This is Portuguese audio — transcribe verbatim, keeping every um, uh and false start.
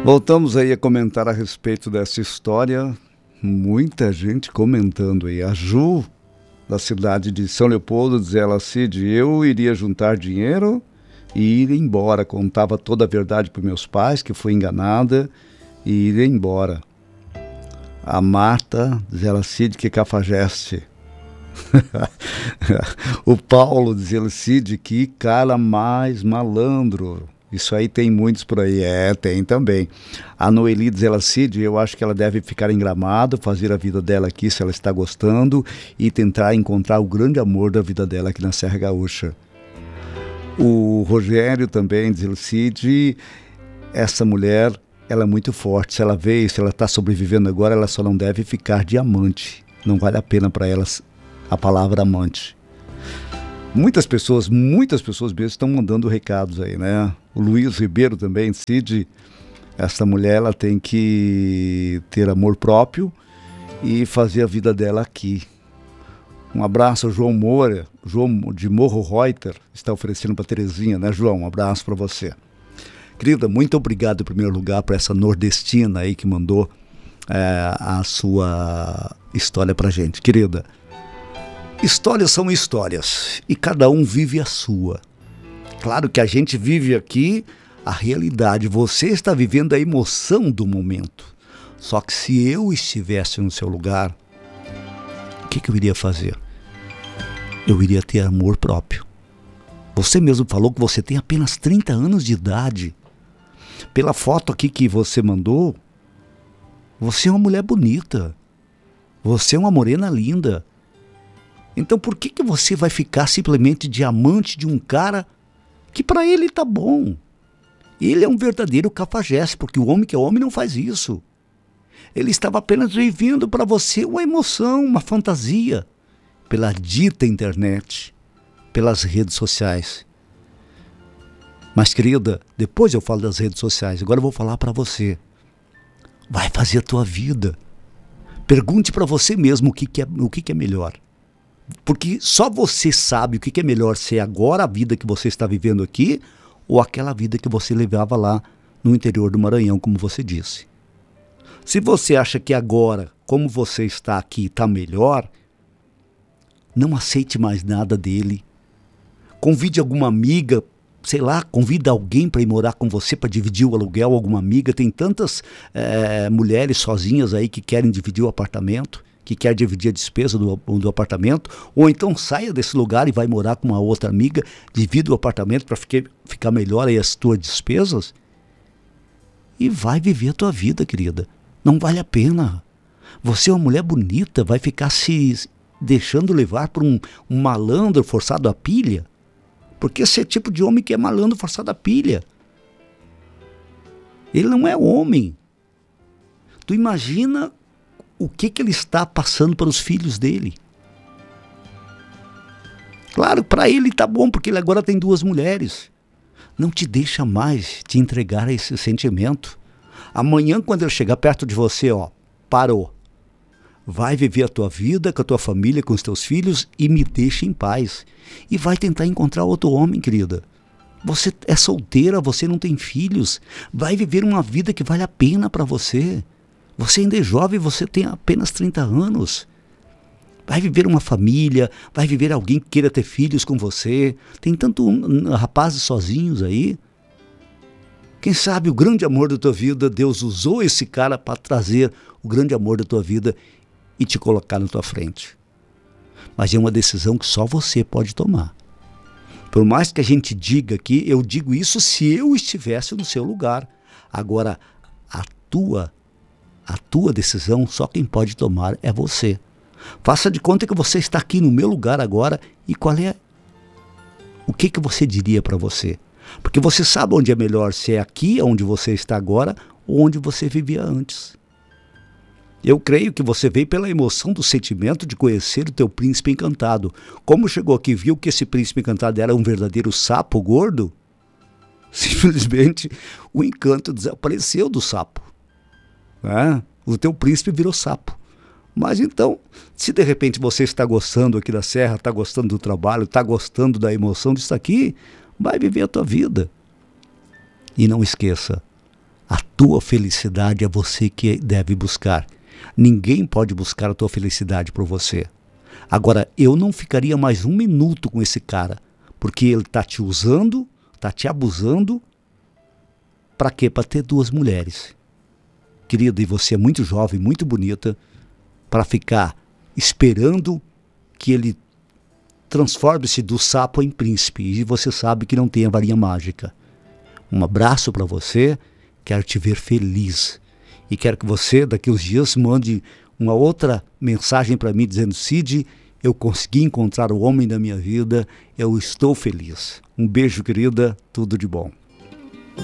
Voltamos aí a comentar a respeito dessa história. Muita gente comentando aí. A Ju, da cidade de São Leopoldo, diz ela: Cid, eu iria juntar dinheiro e ir embora. Contava toda a verdade para meus pais, que foi enganada, e ir embora. A Marta, diz ela: Cid, que cafajeste. O Paulo, diz ele: Cid, que cara mais malandro. Isso aí tem muitos por aí. É, tem também. A Noeli, diz ela: Cid, eu acho que ela deve ficar em Gramado, fazer a vida dela aqui, se ela está gostando, e tentar encontrar o grande amor da vida dela aqui na Serra Gaúcha. O Rogério também diz ele: Cid, essa mulher, ela é muito forte. Se ela veio, se ela está sobrevivendo agora, ela só não deve ficar de amante. Não vale a pena para elas a palavra amante. Muitas pessoas, muitas pessoas mesmo estão mandando recados aí, né? O Luiz Ribeiro também: Cid, essa mulher, ela tem que ter amor próprio e fazer a vida dela aqui. Um abraço ao João Moura, João de Morro Reuter, está oferecendo para Terezinha, né, João? Um abraço para você. Querida, muito obrigado em primeiro lugar para essa nordestina aí que mandou é, a sua história para gente. Querida, histórias são histórias e cada um vive a sua. Claro que a gente vive aqui a realidade, você está vivendo a emoção do momento. Só que se eu estivesse no seu lugar, o que, que eu iria fazer? Eu iria ter amor próprio. Você mesmo falou que você tem apenas trinta anos de idade. Pela foto aqui que você mandou, você é uma mulher bonita. Você é uma morena linda. Então por que, que você vai ficar simplesmente de amante de um cara que para ele tá bom? Ele é um verdadeiro cafajeste, porque o homem que é homem não faz isso. Ele estava apenas vivendo para você uma emoção, uma fantasia, pela dita internet, pelas redes sociais. Mas, querida, depois eu falo das redes sociais, agora eu vou falar para você. Vai fazer a tua vida. Pergunte para você mesmo o que, que, é, o que, que é melhor. Porque só você sabe o que é melhor, se é agora a vida que você está vivendo aqui ou aquela vida que você levava lá no interior do Maranhão, como você disse. Se você acha que agora, como você está aqui, está melhor, não aceite mais nada dele. Convide alguma amiga, sei lá, convida alguém para ir morar com você, para dividir o aluguel, alguma amiga. Tem tantas é, mulheres sozinhas aí que querem dividir o apartamento, que quer dividir a despesa do, do apartamento, ou então saia desse lugar e vai morar com uma outra amiga, divida o apartamento para ficar, ficar melhor aí as tuas despesas, e vai viver a tua vida, querida. Não vale a pena. Você é uma mulher bonita, vai ficar se deixando levar por um, um malandro forçado a pilha? Porque esse é o tipo de homem que é malandro forçado a pilha. Ele não é homem. Tu imagina o que, que ele está passando para os filhos dele. Claro, para ele está bom, porque ele agora tem duas mulheres. Não te deixa mais te entregar a esse sentimento. Amanhã, quando ele chegar perto de você, ó, parou. Vai viver a tua vida com a tua família, com os teus filhos, e me deixa em paz. E vai tentar encontrar outro homem, querida. Você é solteira, você não tem filhos. Vai viver uma vida que vale a pena para você. Você ainda é jovem, você tem apenas trinta anos. Vai viver uma família, vai viver alguém que queira ter filhos com você. Tem tanto um, rapazes sozinhos aí. Quem sabe o grande amor da tua vida, Deus usou esse cara para trazer o grande amor da tua vida e te colocar na tua frente. Mas é uma decisão que só você pode tomar. Por mais que a gente diga aqui, eu digo isso se eu estivesse no seu lugar. Agora, a tua A tua decisão, só quem pode tomar é você. Faça de conta que você está aqui no meu lugar agora, e qual é o que, que você diria para você? Porque você sabe onde é melhor, se é aqui onde você está agora ou onde você vivia antes. Eu creio que você veio pela emoção do sentimento de conhecer o teu príncipe encantado. Como chegou aqui e viu que esse príncipe encantado era um verdadeiro sapo gordo, simplesmente o encanto desapareceu do sapo. É, o teu príncipe virou sapo. Mas então, se de repente você está gostando aqui da Serra, está gostando do trabalho, está gostando da emoção disso aqui, vai viver a tua vida. E não esqueça, a tua felicidade é você que deve buscar. Ninguém pode buscar a tua felicidade por você. Agora, eu não ficaria mais um minuto com esse cara, porque ele está te usando, está te abusando. Para quê? Para ter duas mulheres. Querida, e você é muito jovem, muito bonita, para ficar esperando que ele transforme-se do sapo em príncipe. E você sabe que não tem a varinha mágica. Um abraço para você, quero te ver feliz. E quero que você, daqui uns dias, mande uma outra mensagem para mim dizendo: Cid, eu consegui encontrar o homem da minha vida, eu estou feliz. Um beijo, querida, tudo de bom.